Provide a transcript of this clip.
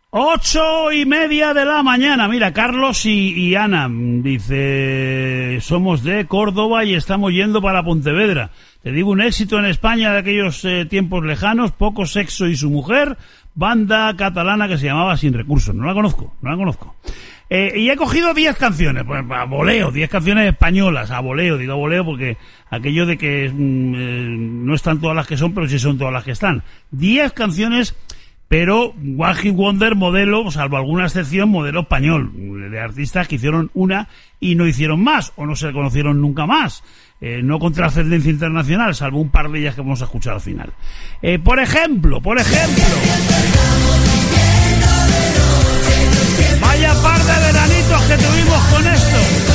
8:30 de la mañana. Mira, Carlos y Ana dice: somos de Córdoba y estamos yendo para Pontevedra. Te digo, un éxito en España de aquellos tiempos lejanos, Poco Sexo y su mujer, banda catalana que se llamaba Sin Recursos. No la conozco. Y he cogido 10 canciones, pues a voleo, 10 canciones españolas, a voleo, digo a voleo porque aquello de que no están todas las que son, pero sí son todas las que están. 10 canciones, pero One Hit Wonder modelo, salvo alguna excepción, modelo español, de artistas que hicieron una y no hicieron más, o no se conocieron nunca más. No con trascendencia internacional, salvo un par de ellas que vamos a escuchar al final. Por ejemplo, vaya par de veranitos que tuvimos con esto.